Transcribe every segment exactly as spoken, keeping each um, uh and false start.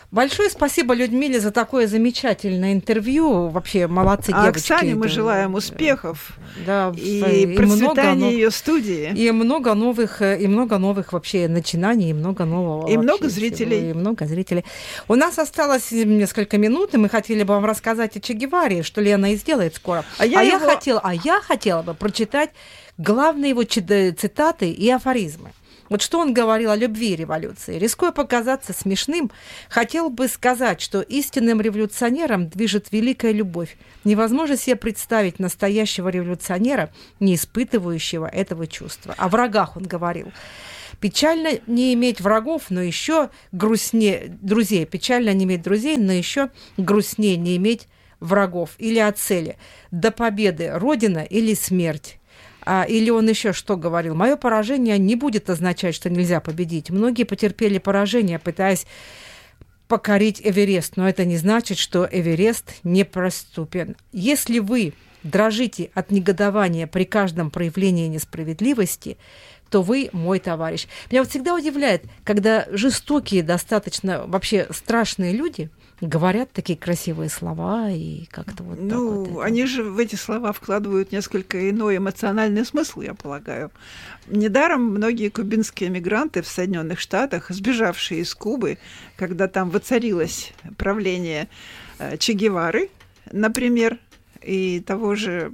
Большое спасибо Людмиле за такое замечательное интервью. Вообще, молодцы, а девочки. Оксане мы желаем успехов, да, и, и процветания ее студии. И много новых, и много новых вообще начинаний, и много нового. И вообще, много зрителей. Всего, и много зрителей. У нас осталось несколько минут, и мы хотели бы вам рассказать о Че Геваре, что Лена и сделает скоро. А, я, а, его... я, хотела, а я хотела бы прочитать главные его цитаты и афоризмы. Вот что он говорил о любви и революции. Рискуя показаться смешным, хотел бы сказать, что истинным революционером движет великая любовь. Невозможно себе представить настоящего революционера, не испытывающего этого чувства. О врагах он говорил. Печально не иметь врагов, но еще грустнее друзей. Печально не иметь друзей, но еще грустнее не иметь врагов. Или о цели. До победы Родина или смерть. А, или он еще что говорил? Мое поражение не будет означать, что нельзя победить. Многие потерпели поражение, пытаясь покорить Эверест, но это не значит, что Эверест неприступен. Если вы дрожите от негодования при каждом проявлении несправедливости, то вы мой товарищ. Меня вот всегда удивляет, когда жестокие, достаточно вообще страшные люди говорят такие красивые слова и как-то вот ну, так вот. Они же в эти слова вкладывают несколько иной эмоциональный смысл, я полагаю. Недаром многие кубинские эмигранты в Соединенных Штатах, сбежавшие из Кубы, когда там воцарилось правление Че Гевары, например, и того же,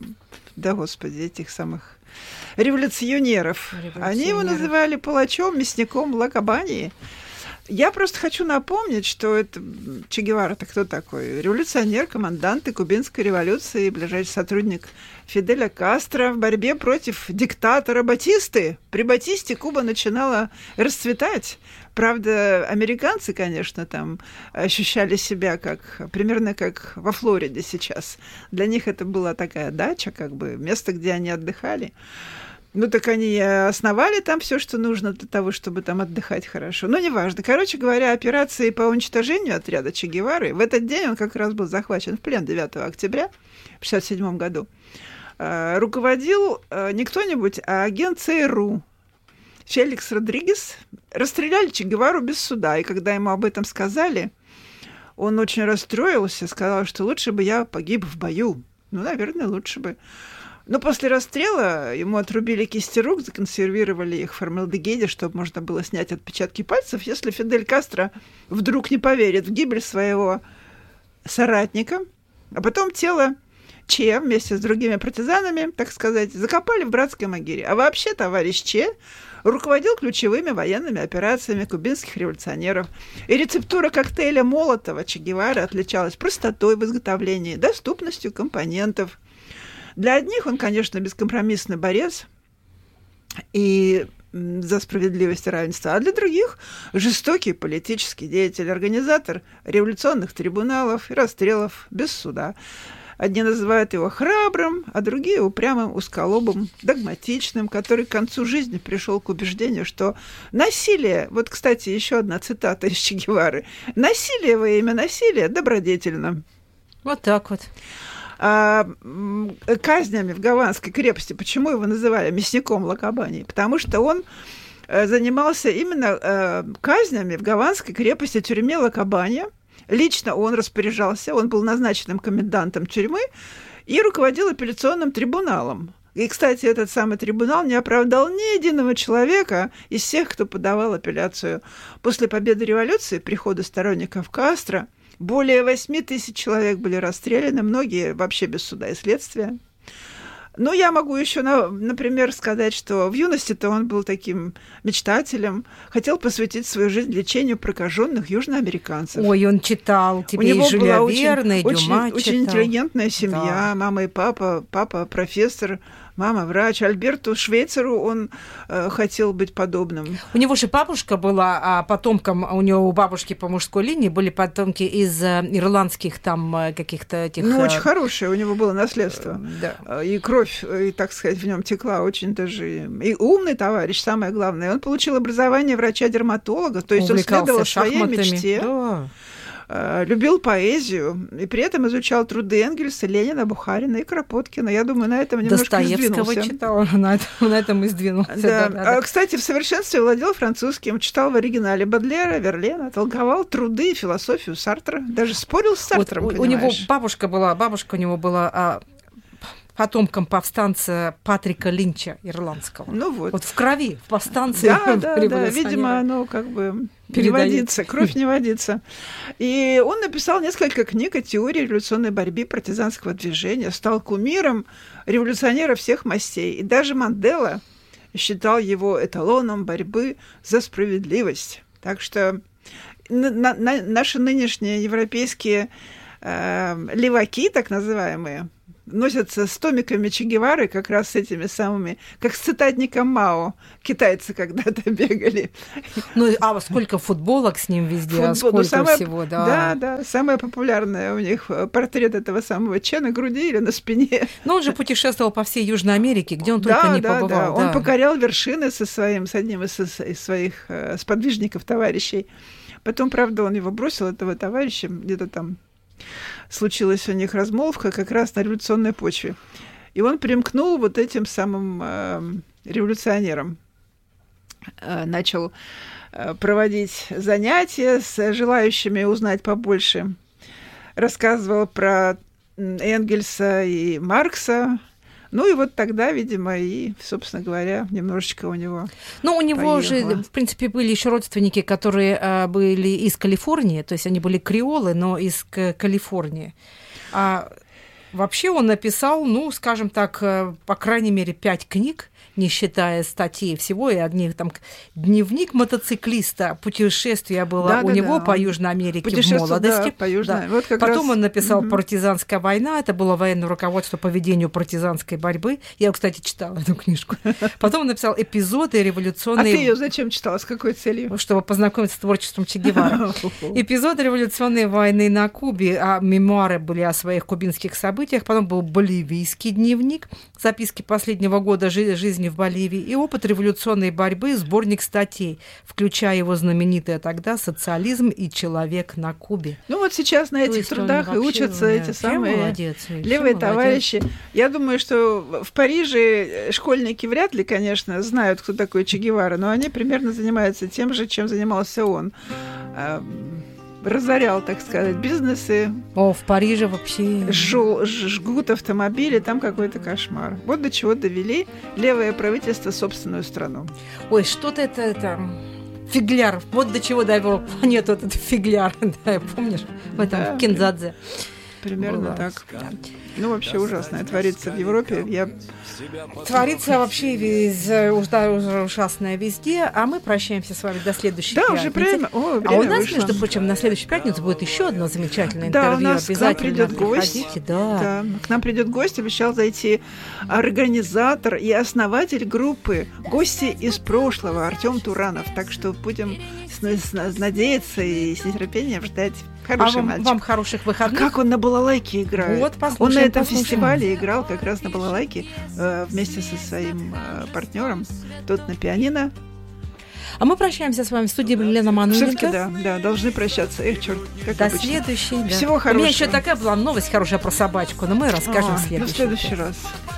да господи, этих самых революционеров, они его называли палачом, мясником Лакабании. Я просто хочу напомнить, что это Че Гевара-то кто такой? Революционер, командант и кубинской революции, ближайший сотрудник Фиделя Кастро в борьбе против диктатора Батисты. При Батисте Куба начинала расцветать. Правда, американцы, конечно, там ощущали себя как примерно как во Флориде сейчас. Для них это была такая дача, как бы место, где они отдыхали. Ну, так они основали там все, что нужно для того, чтобы там отдыхать хорошо. Но неважно. Короче говоря, операции по уничтожению отряда Че Гевары, в этот день он как раз был захвачен в плен девятого октября в шестьдесят седьмом году, руководил не кто-нибудь, а агент ЦРУ Феликс Родригес. Расстреляли Че Гевару без суда. И когда ему об этом сказали, он очень расстроился, сказал, что лучше бы я погиб в бою. Ну, наверное, лучше бы. Но после расстрела ему отрубили кисти рук, законсервировали их в формальдегиде, чтобы можно было снять отпечатки пальцев, если Фидель Кастро вдруг не поверит в гибель своего соратника. А потом тело Че вместе с другими партизанами, так сказать, закопали в братской могиле. А вообще товарищ Че руководил ключевыми военными операциями кубинских революционеров. И рецептура коктейля Молотова Че Гевары отличалась простотой в изготовлении, доступностью компонентов. Для одних он, конечно, бескомпромиссный борец и за справедливость и равенство, а для других жестокий политический деятель, организатор революционных трибуналов и расстрелов без суда. Одни называют его храбрым, а другие упрямым, узколобым, догматичным, который к концу жизни пришел к убеждению, что насилие, вот, кстати, еще одна цитата из Че Гевары, насилие во имя насилия добродетельно. Вот так вот. А, казнями в Гаванской крепости, почему его называли мясником Лакабании? Потому что он занимался именно казнями в Гаванской крепости, тюрьме Лакабания. Лично он распоряжался, он был назначенным комендантом тюрьмы и руководил апелляционным трибуналом. И, кстати, этот самый трибунал не оправдал ни единого человека из всех, кто подавал апелляцию. После победы революции, прихода сторонников Кастро, более восемь тысяч человек были расстреляны, многие вообще без суда и следствия. Ну, я могу еще, например, сказать, что в юности-то он был таким мечтателем, хотел посвятить свою жизнь лечению прокаженных южноамериканцев. Ой, он читал тебе и Жюля Верна, и Дюма очень, очень интеллигентная семья, да. Мама и папа, папа профессор, мама врач. Альберту Швейцеру он э, хотел быть подобным. У него же бабушка была а потомком, у него у бабушки по мужской линии были потомки из э, ирландских там каких-то этих... Ну, очень хорошее у него было наследство. Э, да. И кровь, и, так сказать, в нем текла очень даже... И умный товарищ, самое главное. Он получил образование врача-дерматолога, то есть он следовал своей мечте. Да. любил поэзию и при этом изучал труды Энгельса, Ленина, Бухарина и Кропоткина. Я думаю, на этом немножко сдвинулся. Достоевского читал, на этом, на этом и сдвинулся. Да. Да, да, да. Кстати, в совершенстве владел французским, читал в оригинале Бодлера, Верлена, толковал труды и философию Сартра, даже спорил с Сартром, вот, у, у него бабушка была, бабушка у него была... А... потомком повстанца Патрика Линча, ирландского. Ну вот. Вот в крови, в повстанце. Да, да, да. Видимо, оно как бы не водится, кровь не водится. И он написал несколько книг о теории революционной борьбы, партизанского движения, стал кумиром революционеров всех мастей. И даже Мандела считал его эталоном борьбы за справедливость. Так что на, на, наши нынешние европейские э, леваки, так называемые, носятся с томиками Че Гевары, как раз с этими самыми, как с цитатником Мао. Китайцы когда-то бегали. Ну, а сколько футболок с ним везде, Футбол, сколько ну, самое, всего, да. Да, да, самое популярное у них портрет этого самого Че на груди или на спине. Но он же путешествовал по всей Южной Америке, где он только да, не да, побывал. Да. Да. Он покорял вершины со своим, с одним из, из своих сподвижников, товарищей. Потом, правда, он его бросил, этого товарища, где-то там случилась у них размолвка как раз на революционной почве. И он примкнул вот этим самым э, революционерам. Э, начал э, проводить занятия с желающими узнать побольше. Рассказывал про Энгельса и Маркса. Ну и вот тогда, видимо, и, собственно говоря, немножечко у него Ну, у него поехало. же, в принципе, были еще родственники, которые а, были из Калифорнии, то есть они были креолы, но из Калифорнии. А вообще он написал, ну, скажем так, по крайней мере, пять книг, не считая статей всего, и одни там дневник мотоциклиста, путешествие было да, у да, него да. по Южной Америке в молодости. Да, по Южной. Да. Вот как Потом раз... он написал угу. «Партизанская война», это было военное руководство по ведению партизанской борьбы. Я, кстати, читала эту книжку. Потом он написал «Эпизоды революционной...» А ты ее зачем читала? С какой целью? Чтобы познакомиться с творчеством Че Гевары. «Эпизоды революционной войны на Кубе», а мемуары были о своих кубинских событиях. Потом был «Боливийский дневник», записки последнего года жизни в Боливии, и «Опыт революционной борьбы», сборник статей, включая его знаменитое тогда «Социализм и человек на Кубе». Ну вот сейчас на этих трудах и учатся да, эти самые молодец, левые товарищи. Молодец. Я думаю, что в Париже школьники вряд ли, конечно, знают, кто такой Че Гевара, но они примерно занимаются тем же, чем занимался он. Разорял, так сказать, бизнесы. О, в Париже вообще... Жу, жгут автомобили, там какой-то кошмар. Вот до чего довели левое правительство собственную страну. Ой, что-то это... это... Фигляр. Вот до чего довел планету этот фигляр. Да, помнишь? В этом да, Кинзадзе. Примерно так. Ну, вообще ужасно. Творится в Европе. Я... Творится вообще вез... ужасное везде. А мы прощаемся с вами до следующей да, пятницы. Уже время... О, время а у нас, вышло. между прочим, на следующую пятницу будет еще одно замечательное да, интервью. У нас Обязательно к нам придет гость. Да. Да, к нам придет гость. Обещал зайти организатор и основатель группы «Гости из прошлого» Артём Туранов. Так что будем с, с, надеяться и с нетерпением ждать. Хороший а вам, мальчик. вам хороших выходных. А как он на балалайке играет? Вот, он на этом послушаем. фестивале играл как раз на балалайке э, вместе со своим э, партнером. Тот на пианино. А мы прощаемся с вами в студии Лена Мануленко. Все-таки да, да, должны прощаться. Эх, черт, как До обычно. следующей. Да. Всего хорошего. У меня еще такая была новость хорошая про собачку, но мы расскажем а, в следующий. В следующий раз.